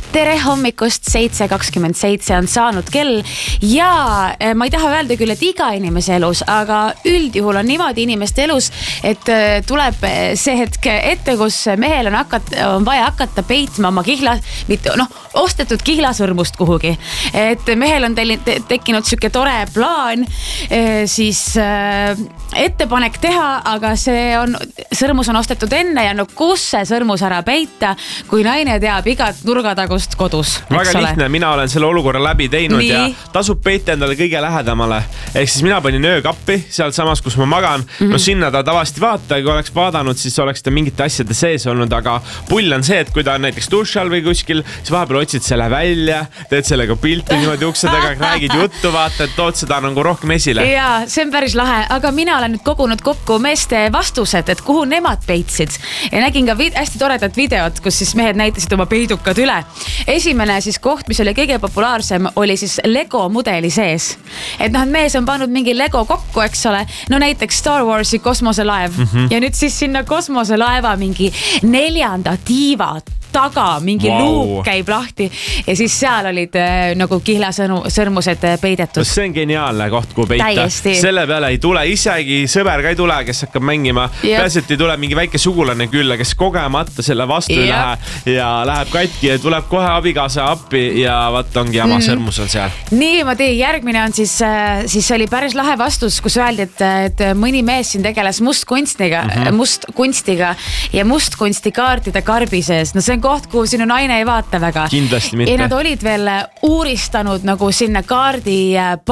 tere hommikust, 7:27 on saanud kell ja ma ei taha öelda küll, et iga inimese elus, aga üldjuhul on niimoodi inimeste elus, et tuleb see hetk ette, kus mehel on vaja hakata peitma oma ostetud kihlasõrmust kuhugi. Et mehel on tekkinud siuke tore plaan siis ettepanek teha, aga sõrmus on ostetud enne ja no kus see sõrmus ära peita, kui naine teab igat nurgatagust kodus. Väga lihtne, mina olen selle olukorra läbi teinud ja tasub peita endale kõige lähedamale. Ehk siis mina panin öökappi sealt samas, kus ma magan. No sinna ta tavaliselt vaata, kui oleks vaadanud, siis oleks ta mingite asjade sees olnud, aga pull on see, et kui ta on näiteks dušal või kuskil, siis vahepeal otsid selle välja, teed sellega pilti niimoodi uksedega, räägid juttu, vaata, et tood seda nagu rohkem esile. Jaa, see on päris lahe, aga mina olen nüüd kogunud kokku meeste vastused, et kuhu nemad peitsid. Ja nägin ka hästi toredat videot, kus siis mehed näitasid oma peidukad üle. Esimene siis koht, mis oli kõige populaarsem, oli siis Lego mudeli sees. Et mees on pannud mingi Lego kokku, eks ole. No näiteks Star Warsi kosmoselaev. Ja nüüd siis sinna kosmoselaeva mingi 4. tiiva taga mingi luuk käib lahti ja siis seal olid nagu kihlasõrmused peidetud. See on geniaalne koht, kuhu peita. Täiesti. Selle peale ei tule, isegi sõber ka ei tule, kes hakkab mängima. Pääselt ei tule mingi väike sugulane külla, kes kogemata selle vastu ei lähe ja läheb katki ja tuleb kohe abikaasa appi ja vaat ongi oma sõrmus on seal. Niimoodi, järgmine on siis oli päris lahe vastus, kus öeldi, et mõni mees siin tegeles mustkunstiga ja mustkunstikaartide karbi sees. No see on koht, kuhu sinu naine ei vaata väga. Kindlasti mitte. Ja nad olid veel uuristanud nagu sinna kaardi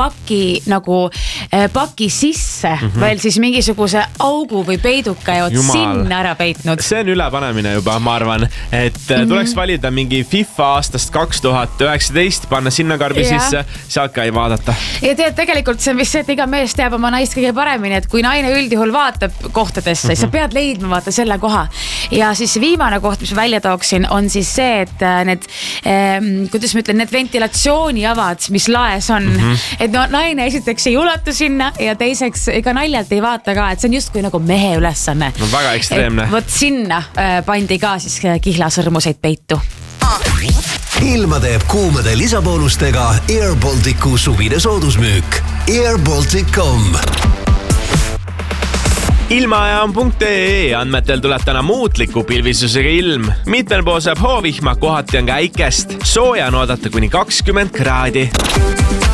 paki sisse veel siis mingisuguse augu või peiduka ja sinna ära peitnud. See on ülepanemine juba, ma arvan, et tuleks valida mingi FIFA aastast 2019, panna sinna karbi sisse, sealt ka ei vaadata. Ja tegelikult see on vist see, et iga mees teab oma naist kõige paremini, et kui naine üldjuhul vaatab kohtadesse, sa pead leidma vaata selle koha. Ja siis viimane koht, mis välja tooksin, on siis see, et need ventilatsiooniavad, mis laes on, et naine esiteks ei ulatu sinna ja teiseks ega naljalt ei vaata ka, et see on justkui nagu mehe ülesanne. No väga ekstreemne. Vot sinna pandi ka siis kihlasõrmuseid peitu. Ilma teeb kuumade lisaboonustega Air Balticu suvine soodusmüük. airbaltic.com Ilmaaja.ee andmetel tuleb täna muutliku pilvisusega ilm. Mitmel pool saab hoovihma, kohati on ka äikest. Sooja on oodata kuni 20 kraadi.